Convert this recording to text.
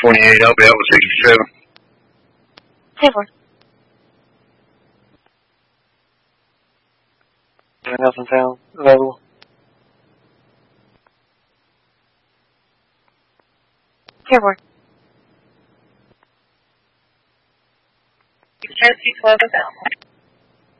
28, I'll be out with 67. 10-4. Nelson Town, available. 10-4. Chelsea 12 available.